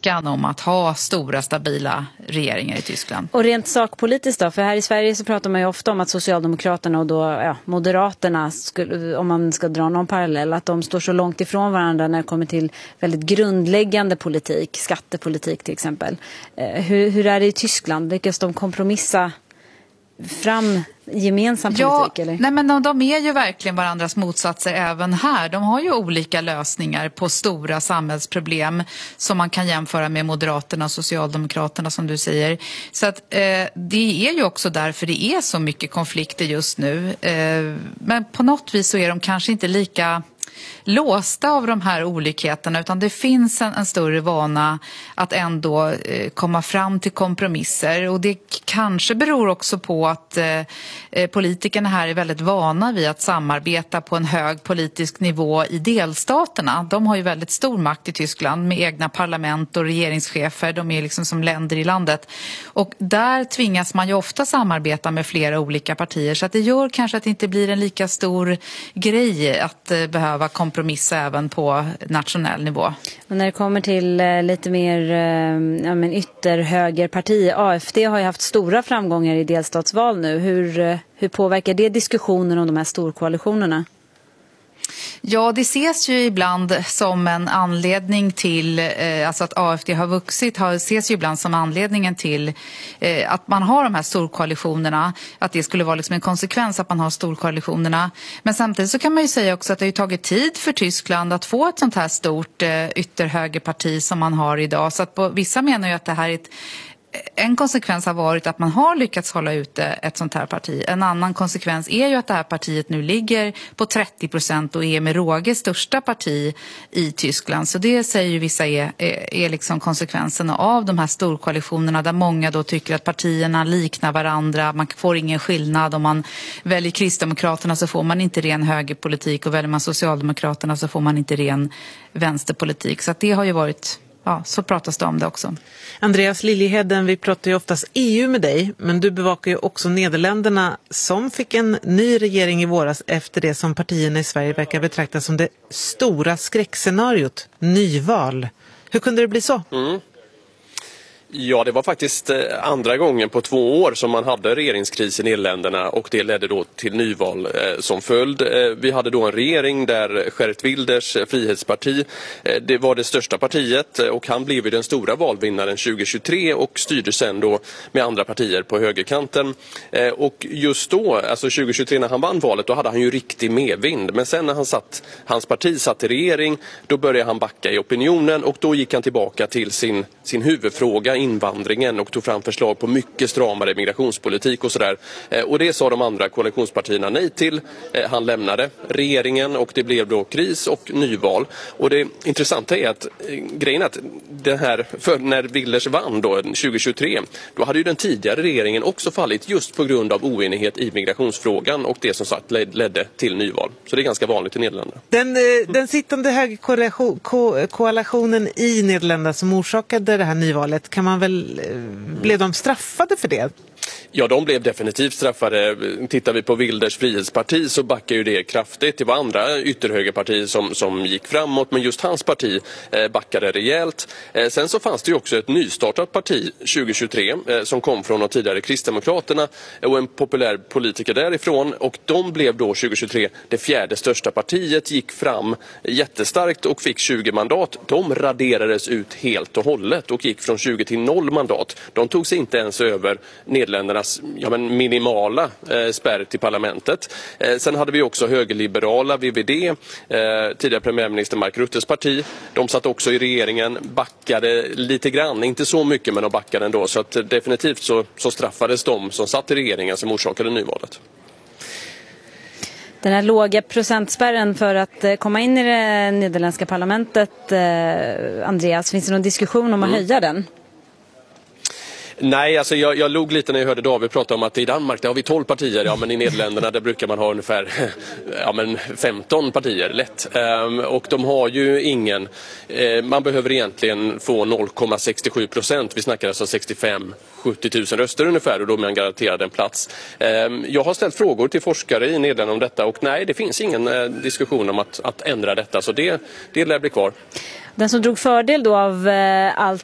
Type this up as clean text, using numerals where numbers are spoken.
tvekan om att ha stora stabila regeringar i Tyskland. Och rent sakpolitiskt då, för här i Sverige så pratar man ju ofta om att Socialdemokraterna och då Moderaterna, om man ska dra någon parallell, att de står så långt ifrån varandra när det kommer till väldigt grundläggande politik, skattepolitik till exempel. Hur är det i Tyskland? Lyckas de kompromissa fram gemensam politik? Eller? Nej, men de är ju verkligen varandras motsatser även här. De har ju olika lösningar på stora samhällsproblem som man kan jämföra med Moderaterna och Socialdemokraterna som du säger. Så att det är ju också därför det är så mycket konflikter just nu. Men på något vis så är de kanske inte lika låsta av de här olikheterna, utan det finns en större vana att ändå komma fram till kompromisser, och det kanske beror också på att politikerna här är väldigt vana vid att samarbeta på en hög politisk nivå i delstaterna. De har ju väldigt stor makt i Tyskland med egna parlament och regeringschefer, de är liksom som länder i landet, och där tvingas man ju ofta samarbeta med flera olika partier, så att det gör kanske att det inte blir en lika stor grej att behöva kompromissa även på nationell nivå. Och när det kommer till lite mer ytterhögerparti, AfD har ju haft stora framgångar i delstatsval nu. Hur påverkar det diskussionen om de här storkoalitionerna? Ja, det ses ju ibland som en anledning till, alltså att AfD har vuxit, ses ju ibland som anledningen till att man har de här storkoalitionerna, att det skulle vara liksom en konsekvens att man har storkoalitionerna. Men samtidigt så kan man ju säga också att det har ju tagit tid för Tyskland att få ett sånt här stort ytterhögerparti som man har idag. Så att vissa menar ju att det här är en konsekvens har varit att man har lyckats hålla ute ett sånt här parti. En annan konsekvens är ju att det här partiet nu ligger på 30% och är med råge största parti i Tyskland. Så det säger ju vissa är liksom konsekvenserna av de här storkoalitionerna, där många då tycker att partierna liknar varandra. Man får ingen skillnad. Om man väljer Kristdemokraterna så får man inte ren högerpolitik, och väljer man Socialdemokraterna så får man inte ren vänsterpolitik. Så att det har ju varit... Ja, så pratas det om det också. Andreas Liljeheden, vi pratar ju oftast EU med dig, men du bevakar ju också Nederländerna som fick en ny regering i våras efter det som partierna i Sverige verkar betrakta som det stora skräckscenariot, nyval. Hur kunde det bli så? Ja, det var faktiskt andra gången på 2 år som man hade regeringskris i Nederländerna, och det ledde då till nyval som följd. Vi hade då en regering där Geert Wilders Frihetsparti, det var det största partiet, och han blev ju den stora valvinnaren 2023 och styrde sen då med andra partier på högerkanten. Och just då, alltså 2023 när han vann valet, då hade han ju riktig medvind. Men sen när hans parti satt i regering, då började han backa i opinionen, och då gick han tillbaka till sin huvudfråga, invandringen, och tog fram förslag på mycket stramare migrationspolitik och sådär. Och det sa de andra koalitionspartierna nej till. Han lämnade regeringen och det blev då kris och nyval. Och det intressanta är att grejen är att när Wilders vann då 2023, då hade ju den tidigare regeringen också fallit just på grund av oenighet i migrationsfrågan, och det som sagt ledde till nyval. Så det är ganska vanligt i Nederländerna. Den sittande högerkoalitionen i Nederländerna som orsakade det här nyvalet, blev de straffade för det? Ja, de blev definitivt straffade. Tittar vi på Wilders Frihetsparti så backar ju det kraftigt. Det var andra ytterhögerpartier som gick framåt, men just hans parti backade rejält. Sen så fanns det ju också ett nystartat parti 2023 som kom från de tidigare Kristdemokraterna och en populär politiker därifrån, och de blev då 2023 det 4:e största partiet, gick fram jättestarkt och fick 20 mandat. De raderades ut helt och hållet och gick från 20 till 0 mandat. De tog sig inte ens över Nederländernas minimala spärr till parlamentet. Sen hade vi också högerliberala VVD, tidigare premiärminister Mark Ruttes parti. De satt också i regeringen, backade lite grann, inte så mycket, men de backade ändå. Så att definitivt så straffades de som satt i regeringen som orsakade nyvalet. Den här låga procentspärren för att komma in i det nederländska parlamentet, Andreas, finns det någon diskussion om att höja den? Nej, alltså jag log lite när jag hörde David prata om att i Danmark där har vi 12 partier, ja men i Nederländerna där brukar man ha ungefär 15 partier lätt. Och de har ju ingen, man behöver egentligen få 0,67%, vi snackar alltså 65-70 000 röster ungefär, och då är man garanterad en plats. Jag har ställt frågor till forskare i Nederländerna om detta, och nej, det finns ingen diskussion om att ändra detta, så det lär bli kvar. Den som drog fördel då av allt